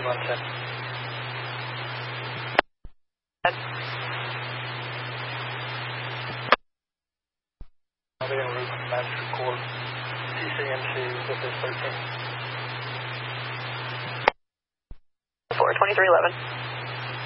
110. I'll be en route with manager call CCMC with this 13. 42311.